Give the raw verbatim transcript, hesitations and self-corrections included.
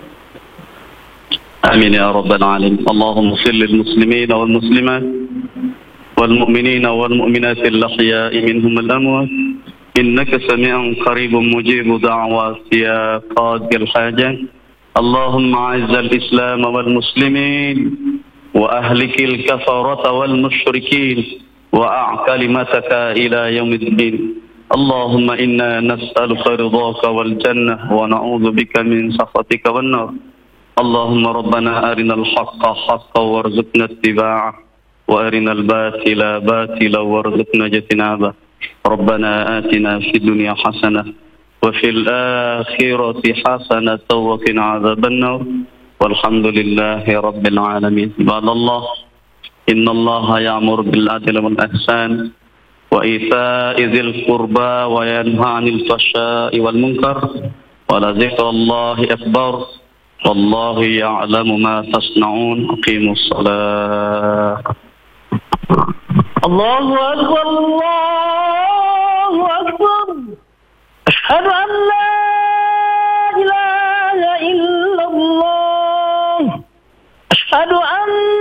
آمين يا رب العالمين. اللهم صل للمسلمين والمسلمات والمؤمنين والمؤمنات الأحياء منهم الأموات إنك سميع قريب مجيب دعوات يا قاضي الحاجات. اللهم أعز الإسلام والمسلمين وأهلك الكفرة والمشركين وأع كلمتك إلى يوم الدين. اللهم إنا نسألك رضاك والجنة ونعوذ بك من سخطك والنار. اللهم ربنا أرنا الحق حقا وارزقنا اتباعه وأرنا الباطل باطلا وارزقنا اجتنابه. ربنا آتنا في الدنيا حسنة وفي الآخرة حسنة وقنا عذاب النار والحمد لله رب العالمين. عباد الله، إن الله يأمر بالعدل والإحسان وإيتاء ذي القربى وينهى عن الفحشاء والمنكر ولذكر الله أكبر والله يعلم ما تصنعون. أقيموا الصلاة. الله أكبر الله أكبر. أشهد أن لا إله إلا الله. أشهد أن